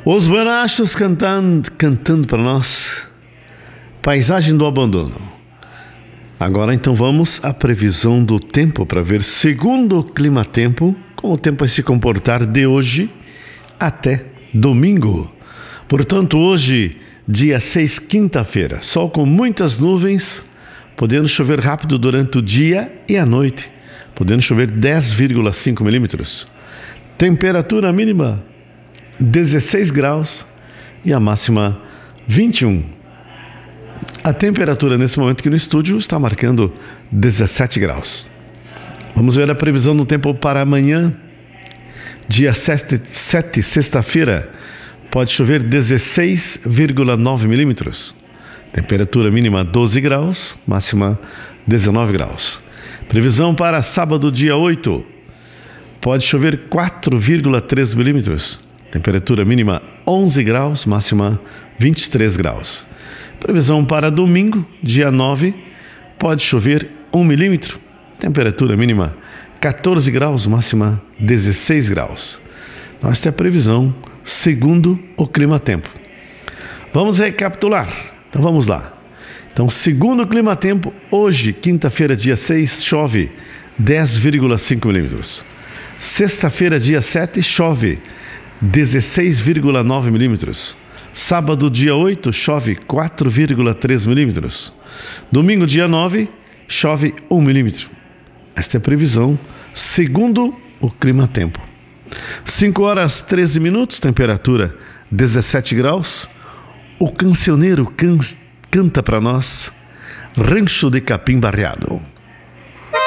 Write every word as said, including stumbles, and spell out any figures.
Os Buenachos cantando, cantando para nós Paisagem do Abandono. Agora então vamos à previsão do tempo para ver, segundo o Climatempo, como o tempo vai se comportar de hoje até domingo. Portanto, hoje, dia seis, quinta-feira, sol com muitas nuvens, podendo chover rápido durante o dia e a noite, podendo chover dez vírgula cinco milímetros. Temperatura mínima dezesseis graus e a máxima vinte e um. A temperatura nesse momento aqui no estúdio está marcando dezessete graus. Vamos ver a previsão do tempo para amanhã, dia sete, sexta-feira. Pode chover dezesseis vírgula nove milímetros. Temperatura mínima doze graus, máxima dezenove graus. Previsão para sábado, dia oito. Pode chover quatro vírgula três milímetros. Temperatura mínima onze graus, máxima vinte e três graus. Previsão para domingo, dia nove. Pode chover um milímetro. Temperatura mínima quatorze graus, máxima dezesseis graus. Então, esta é a previsão segundo o Climatempo. Vamos recapitular. Então vamos lá. Então, segundo o Climatempo, hoje, quinta-feira, dia seis, chove dez vírgula cinco milímetros. Sexta-feira, dia sete, chove dezesseis vírgula nove milímetros. Sábado, dia oito, chove quatro vírgula três milímetros. Domingo, dia nove, chove um milímetro. Esta é a previsão segundo o Climatempo. cinco horas treze minutos, temperatura dezessete graus. O cancioneiro can- canta para nós Rancho de Capim Barreado.